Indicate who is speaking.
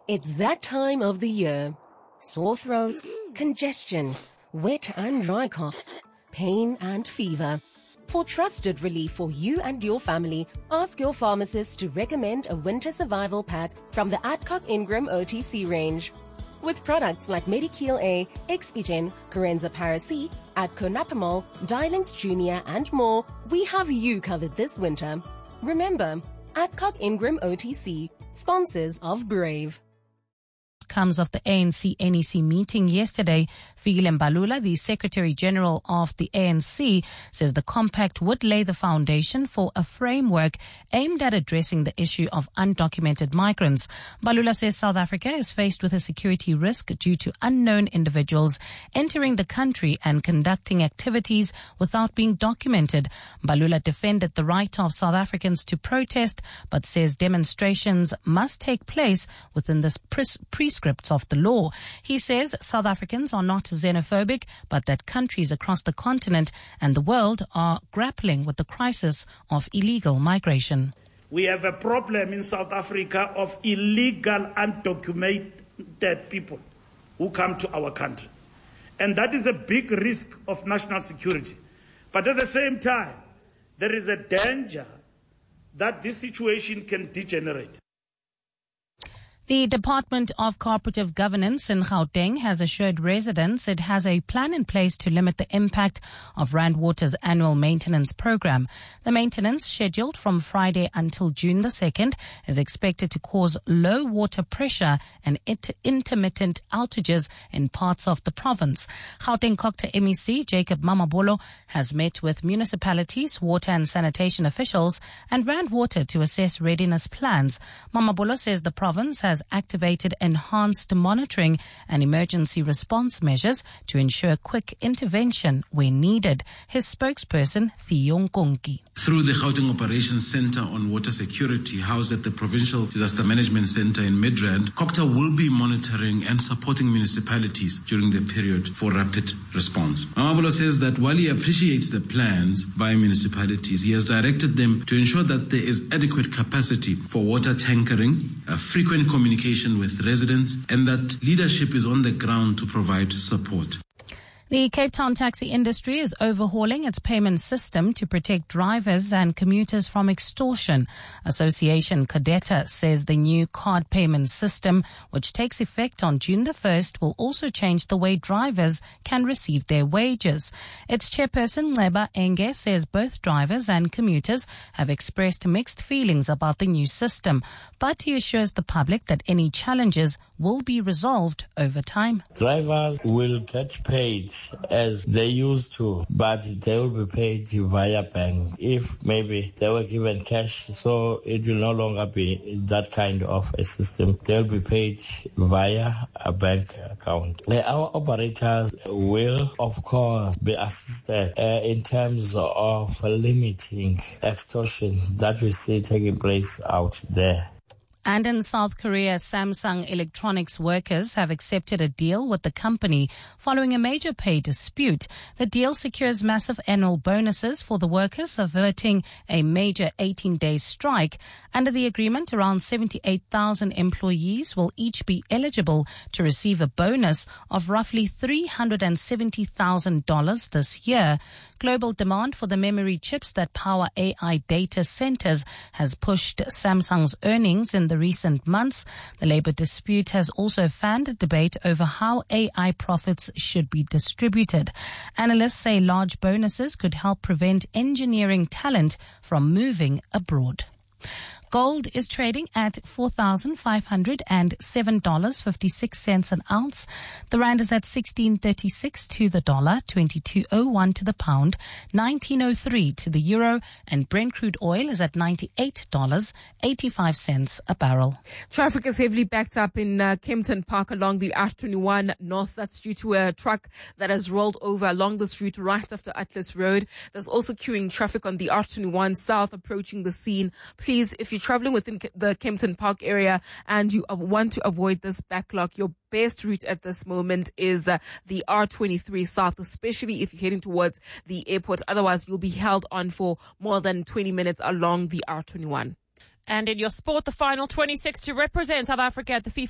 Speaker 1: It's that time of the year. Sore throats, congestion, wet and dry coughs, pain and fever. For trusted relief for you and your family, ask your pharmacist to recommend a winter survival pack from the Adcock Ingram OTC range. With products like Medikil A, Expigen, Corenza Paracy, Adco Napamol, Dilinct Junior and more, we have you covered this winter. Remember, Adcock Ingram OTC, sponsors of Brave.
Speaker 2: Comes of the ANC-NEC meeting yesterday. Fikile Mbalula, the Secretary General of the ANC, says the compact would lay the foundation for a framework aimed at addressing the issue of undocumented migrants. Mbalula says South Africa is faced with a security risk due to unknown individuals entering the country and conducting activities without being documented. Mbalula defended the right of South Africans to protest, but says demonstrations must take place within the prescriptions of the law. He says South Africans are not xenophobic, but that countries across the continent and the world are grappling with the crisis of illegal migration.
Speaker 3: We have a problem in South Africa of illegal, undocumented people who come to our country. And that is a big risk of national security. But at the same time, there is a danger that this situation can degenerate.
Speaker 2: The Department of Cooperative Governance in Gauteng has assured residents it has a plan in place to limit the impact of Rand Water's annual maintenance program. The maintenance, scheduled from Friday until June the 2nd, is expected to cause low water pressure and intermittent outages in parts of the province. Gauteng COGTA MEC Jacob Mamabolo has met with municipalities, water and sanitation officials and Rand Water to assess readiness plans. Mamabolo says the province has activated enhanced monitoring and emergency response measures to ensure quick intervention where needed. His spokesperson, Theo Nkonki.
Speaker 4: Through the Gauteng Operations Center on Water Security, housed at the Provincial Disaster Management Center in Midrand, COGTA will be monitoring and supporting municipalities during the period for rapid response. Mamabolo says that while he appreciates the plans by municipalities, he has directed them to ensure that there is adequate capacity for water tankering, frequent communication with residents, and that leadership is on the ground to provide support.
Speaker 2: The Cape Town taxi industry is overhauling its payment system to protect drivers and commuters from extortion. Association Cadeta says the new card payment system, which takes effect on June the 1st, will also change the way drivers can receive their wages. Its chairperson, Neba Enge, says both drivers and commuters have expressed mixed feelings about the new system, but he assures the public that any challenges will be resolved over time.
Speaker 5: Drivers will get paid as they used to, but they will be paid via bank. If maybe they were given cash, so it will no longer be that kind of a system. They will be paid via a bank account. Our operators will, of course, be assisted in terms of limiting extortion that we see taking place out there.
Speaker 2: And in South Korea, Samsung Electronics workers have accepted a deal with the company following a major pay dispute. The deal secures massive annual bonuses for the workers, averting a major 18-day strike. Under the agreement, around 78,000 employees will each be eligible to receive a bonus of roughly $370,000 this year. Global demand for the memory chips that power AI data centers has pushed Samsung's earnings in the recent months. The labor dispute has also fanned a debate over how AI profits should be distributed. Analysts say large bonuses could help prevent engineering talent from moving abroad. Gold is trading at $4,507.56 an ounce. The rand is at 16.36 to the dollar, 22.01 to the pound, 19.03 to the euro, and Brent crude oil is at $98.85 a barrel.
Speaker 6: Traffic is heavily backed up in Kempton Park along the R21 North. That's due to a truck that has rolled over along this route right after Atlas Road. There's also queuing traffic on the R21 South approaching the scene. Please, if you're traveling within the Kempton Park area and you want to avoid this backlog, your best route at this moment is the R23 South, especially if you're heading towards the airport. Otherwise, you'll be held on for more than 20 minutes along the R21.
Speaker 7: And in your sport, the final 26 to represent South Africa at the FIFA